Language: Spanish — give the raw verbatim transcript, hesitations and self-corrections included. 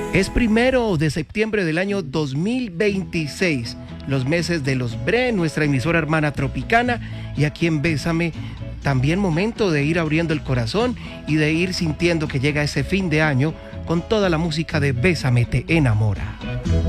Es primero de septiembre del año dos mil veintiséis, los meses de los Bre, nuestra emisora hermana tropicana, y aquí en Bésame, también momento de ir abriendo el corazón y de ir sintiendo que llega ese fin de año con toda la música de Bésame te enamora.